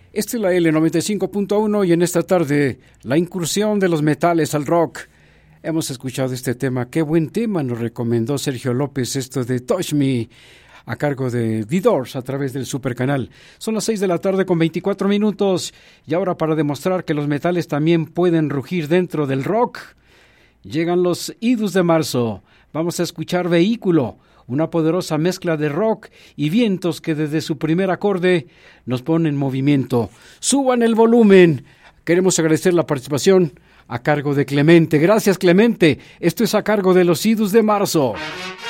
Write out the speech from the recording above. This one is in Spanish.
Esta es la L95.1 y en esta tarde la incursión de los metales al rock. Hemos escuchado este tema, qué buen tema nos recomendó Sergio López, esto de Touch Me, a cargo de The Doors a través del Supercanal. Son las 6 de la tarde con 24 minutos y ahora para demostrar que los metales también pueden rugir dentro del rock, llegan los Idus de marzo. Vamos a escuchar Vehículo, una poderosa mezcla de rock y vientos que desde su primer acorde nos ponen en movimiento. Suban el volumen. Queremos agradecer la participación a cargo de Clemente. Gracias, Clemente. Esto es a cargo de los Idus de marzo.